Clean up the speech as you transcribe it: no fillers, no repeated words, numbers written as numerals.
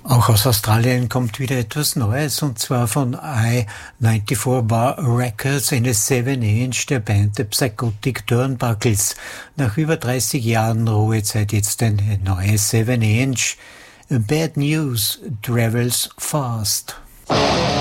Auch aus Australien kommt wieder etwas Neues, und zwar von I-94 Bar Records, eine 7-Inch der Band The Psychotic Turnbuckles. Nach über 30 Jahren Ruhezeit jetzt eine neue 7-Inch. Bad News Travels Fast.